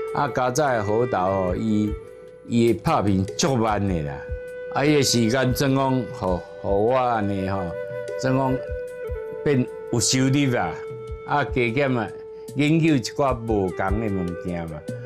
啊，加早好豆吼，伊拍片足慢的啦，啊，伊的时间怎讲，互我安尼吼，怎讲变有收入啊，啊，加减啊，研究一寡无共的物件嘛，